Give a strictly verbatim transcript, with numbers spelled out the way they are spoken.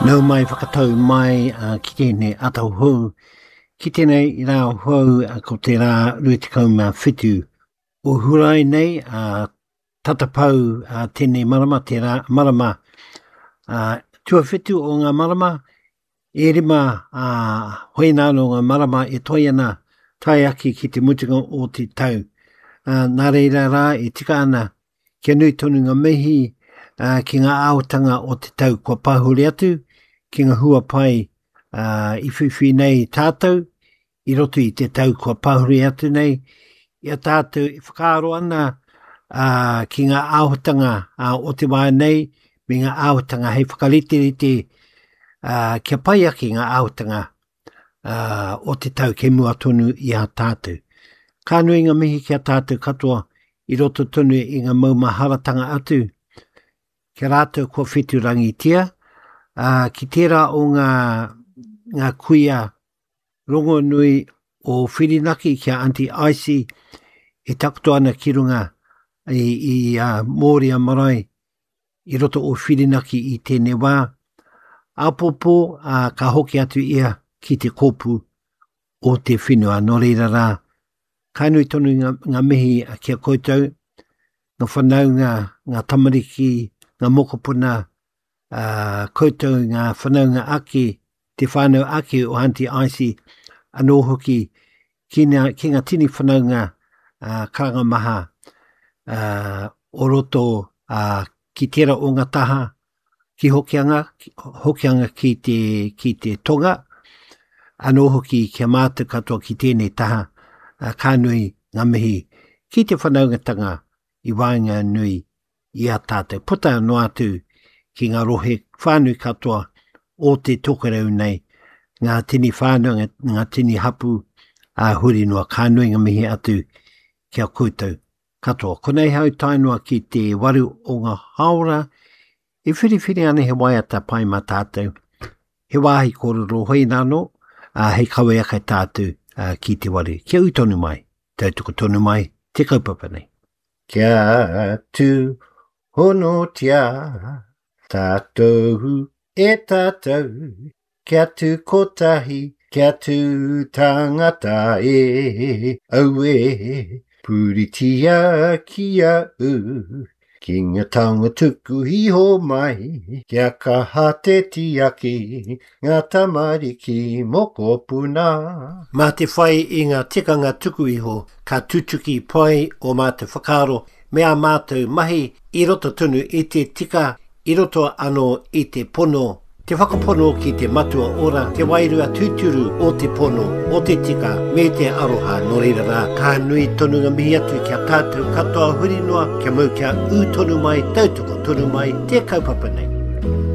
Nau mai whakatau mai uh, ki tēnei atau hou. Ki tēnei i rā hou uh, ko te rā ruitikau mā whitu. O hurai nei, uh, tatapau uh, tēnei marama, te rā marama. Uh, tua whitu o ngā marama, e rima uh, hoi nāno ngā marama e toi ana tai aki ki te mutunga o te tau. Uh, nā reira rā e tika ana kia nui tonu ngā mihi uh, ki ngā aotanga o te tau kua pāhuri atu, ki ngā hua pai uh, i whiwhi nei tātou, i roto i te tau kua pāhuri atu nei, ia tātou i whakaaro ana uh, ki ngā aotanga uh, o te wā nei, me ngā aotanga hei whakariterite uh, kia pai aki ngā aotanga uh, o te tau ke mua tonu i a tātou. Ka nui ngā mihi kia tātou katoa i roto tonu i ngā maumaharatanga atu. Kia rātou kua whitu rangitia, uh, ki tērā o ngā, ngā kuia rongo nui o whirinaki kia Auntie Icy e takuto ana ki runga i, i uh, Mōria Marae i roto o whirinaki i tēnei wā. Apopo uh, ka hoki atu ia ki te kōpu o te whenua no reira rā. Kainui tonu ngā, ngā mihi a kia koutou, ngā whanau ngā, ngā tamariki, ngā mokopuna, uh, koutou ngā whanau ngā aki, te whanau aki o Auntie Icy, anō hoki ki ngā, ki ngā tini whanau ngā uh, karanga maha, uh, o roto uh, ki tera o ngā taha, ki hokianga, ki, hokianga ki te, ki te tonga, anō hoki kia mātu katoa ki tēnei taha, Uh, ka nui ngā mihi ki te whanaungatanga i wāinga nui i a tātou. Puta no atu ki ngā rohe whānui katoa o te tokerau nei, ngā tini whānau, ngā tini hapu a uh, huri noa. Ka nui ngā mihi atu kia koutou katoa. Ko nei hau tainua ki te waru o ngā haora, e whiriwhiri ana he waiata pai ma tātou. He wāhi kororo hoi nāno, uh, hei kawe akai tātou. Uh, ki te wari. Kia ui tonu mai, tautoko tonu mai, te kaupapa nei. Kia tu hono tia, tātou e tātou, kia tu kotahi, kia tu tangata e, au e, puritia kia u, ki ngā taonga tuku iho mai, kia kaha te tiaki, ngā tamariki moko puna. Mā te whai i ngā tikanga tuku iho, ka tutuki pai o mā te whakaro, mea mātou mahi i roto tunu i te tika, i roto ano i te pono, te whakapono ki te matua ora, te wairua tūturu o te pono, o te tika, me te aroha no reira rā. Ka nui tonu ngā mihi atu kia tātou katoa huri noa, kia mau kia u tonu mai, tautoko tonu mai, te kaupapa nei.